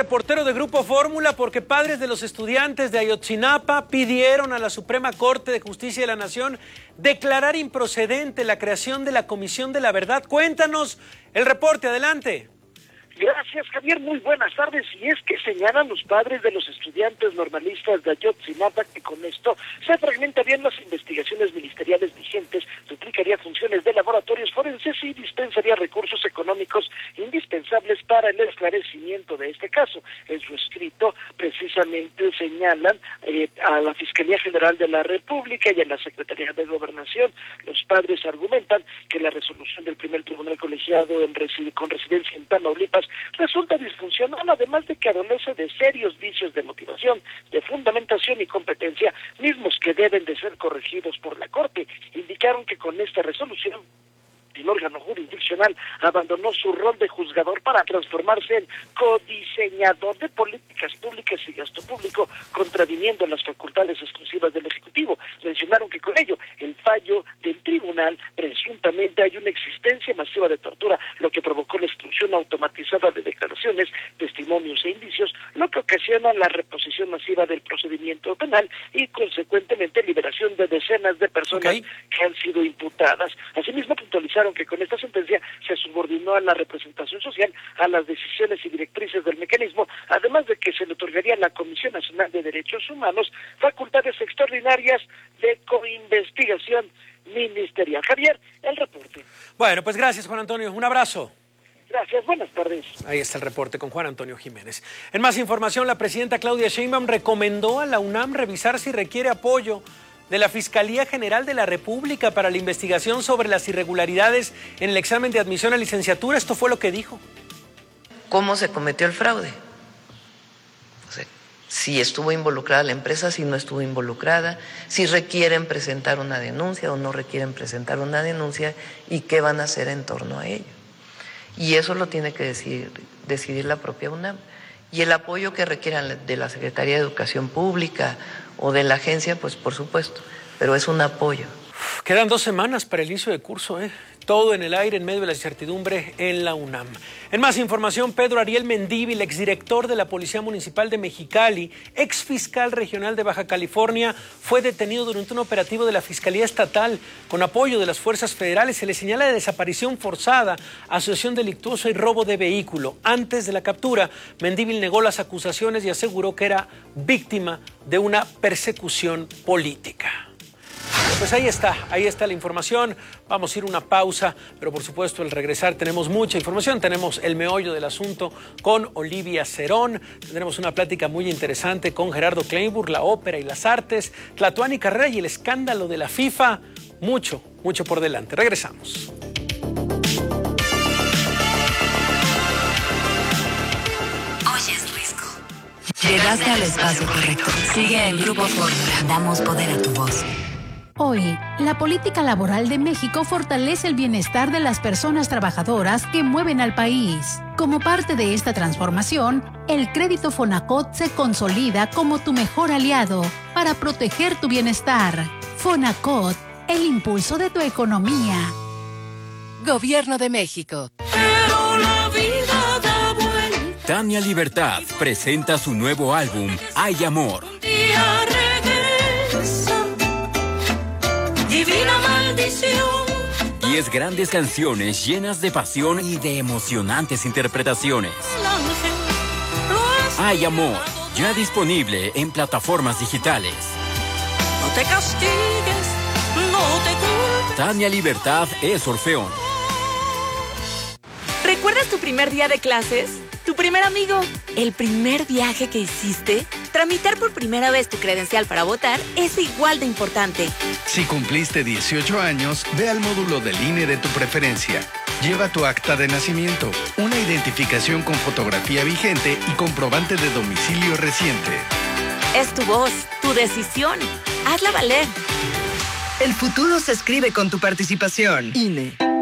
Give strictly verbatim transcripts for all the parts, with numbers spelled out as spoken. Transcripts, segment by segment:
reportero de Grupo Fórmula porque padres de los estudiantes de Ayotzinapa pidieron a la Suprema Corte de Justicia de la Nación declarar improcedente la creación de la Comisión de la Verdad. Cuéntanos el reporte, adelante. Gracias, Javier. Muy buenas tardes. Y es que señalan los padres de los estudiantes normalistas de Ayotzinapa que con esto se fragmentarían las investigaciones ministeriales vigentes, duplicaría funciones de laboratorios forenses y dispensaría recursos económicos indispensables para el esclarecimiento de este caso. En su escrito, precisamente señalan eh, a la Fiscalía General de la República y a la Secretaría de Gobernación. Los padres argumentan que la resolución del primer tribunal colegiado en reside, con residencia en Tamaulipas resulta disfuncional, además de que adolece de serios vicios de motivación, de fundamentación y competencia, mismos que deben de ser corregidos por la Corte. Indicaron que con esta resolución el órgano jurisdiccional abandonó su rol de juzgador para transformarse en codiseñador de políticas públicas y gasto público, contraviniendo las facultades exclusivas del Ejecutivo. Mencionaron que con ello, el fallo del tribunal, presuntamente hay una existencia masiva de tortura, lo que provocó la exclusión automatizada de declaraciones, testimonios e indicios, lo que ocasiona la reposición masiva del procedimiento penal y, consecuentemente, liberación de decenas de personas okay. que han sido imputadas. Asimismo, puntualizaron que con esta sentencia se subordinó a la representación social a las decisiones y directrices del mecanismo, además de que se le otorgaría a la Comisión Nacional de Derechos Humanos facultades extraordinarias de coinvestigación ministerial. Javier, el reporte. Bueno, pues gracias, Juan Antonio. Un abrazo. Gracias, buenas tardes. Ahí está el reporte con Juan Antonio Jiménez. En más información, la presidenta Claudia Sheinbaum recomendó a la UNAM revisar si requiere apoyo de la Fiscalía General de la República para la investigación sobre las irregularidades en el examen de admisión a licenciatura. Esto fue lo que dijo. ¿Cómo se cometió el fraude? O sea, si estuvo involucrada la empresa, si no estuvo involucrada, si requieren presentar una denuncia o no requieren presentar una denuncia y qué van a hacer en torno a ello. Y eso lo tiene que decidir, decidir la propia UNAM. Y el apoyo que requieran de la Secretaría de Educación Pública o de la agencia, pues por supuesto, pero es un apoyo. Quedan dos semanas para el inicio de curso, ¿eh? Todo en el aire en medio de la incertidumbre en la UNAM. En más información, Pedro Ariel Mendívil, exdirector de la Policía Municipal de Mexicali, exfiscal regional de Baja California, fue detenido durante un operativo de la Fiscalía Estatal con apoyo de las fuerzas federales. Se le señala de desaparición forzada, asociación delictuosa y robo de vehículo. Antes de la captura, Mendívil negó las acusaciones y aseguró que era víctima de una persecución política. Pues ahí está, ahí está la información. Vamos a ir a una pausa, pero por supuesto al regresar tenemos mucha información. Tenemos el meollo del asunto con Olivia Cerón. Tendremos una plática muy interesante con Gerardo Kleinburg, la ópera y las artes, Tlatuani Carrera y el escándalo de la FIFA. Mucho, mucho por delante. Regresamos. Oyes, Risco. Llegaste al espacio correcto. Sigue en Grupo Fórmula. Damos poder a tu voz. Hoy, la política laboral de México fortalece el bienestar de las personas trabajadoras que mueven al país. Como parte de esta transformación, el crédito Fonacot se consolida como tu mejor aliado para proteger tu bienestar. Fonacot, el impulso de tu economía. Gobierno de México. Pero la vida da vuelta. Tania Libertad presenta su nuevo álbum, Hay Amor. Un día regresa. Divina maldición. Diez grandes canciones llenas de pasión y de emocionantes interpretaciones. Hay Amor, ya disponible en plataformas digitales. No te castigues, no te culpes. Tania Libertad es Orfeón. ¿Recuerdas tu primer día de clases? ¿Tu primer amigo? ¿El primer viaje que hiciste? Tramitar por primera vez tu credencial para votar es igual de importante. Si cumpliste dieciocho años, ve al módulo del I N E de tu preferencia. Lleva tu acta de nacimiento, una identificación con fotografía vigente y comprobante de domicilio reciente. Es tu voz, tu decisión. Hazla valer. El futuro se escribe con tu participación. I N E.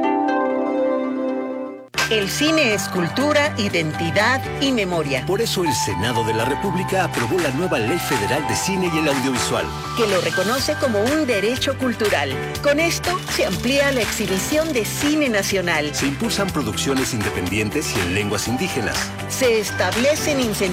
El cine es cultura, identidad y memoria. Por eso el Senado de la República aprobó la nueva Ley Federal de Cine y el Audiovisual, que lo reconoce como un derecho cultural. Con esto se amplía la exhibición de cine nacional. Se impulsan producciones independientes y en lenguas indígenas. Se establecen incentivos